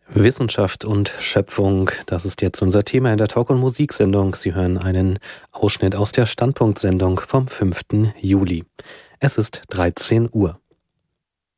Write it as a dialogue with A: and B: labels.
A: Wissenschaft und Schöpfung, das ist jetzt unser Thema in der Talk- und Musiksendung. Sie hören einen Ausschnitt aus der Standpunkt-Sendung vom 5. Juli. Es ist 13 Uhr.